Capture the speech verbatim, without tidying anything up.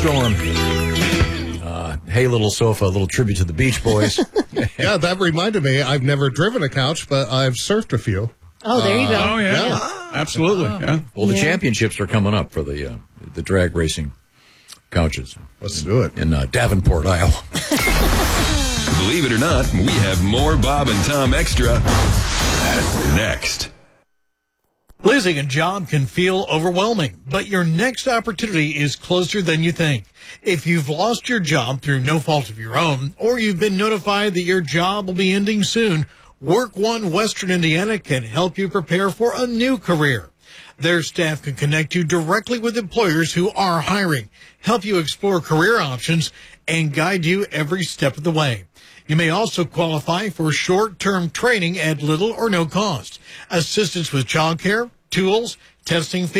Storm. Uh, hey, Little Sofa, a little tribute to the Beach Boys. Yeah, that reminded me. I've never driven a couch, but I've surfed a few. Oh, there you go. Oh, yeah. Yeah. Absolutely. Yeah. Well, the Yeah. championships are coming up for the uh, the drag racing couches. Let's do it. In uh, Davenport, Iowa. Believe it or not, we have more Bob and Tom Extra next. Losing a job can feel overwhelming, but your next opportunity is closer than you think. If you've lost your job through no fault of your own, or you've been notified that your job will be ending soon, Work One Western Indiana can help you prepare for a new career. Their staff can connect you directly with employers who are hiring, help you explore career options, and guide you every step of the way. You may also qualify for short-term training at little or no cost, assistance with childcare, tools, testing fees,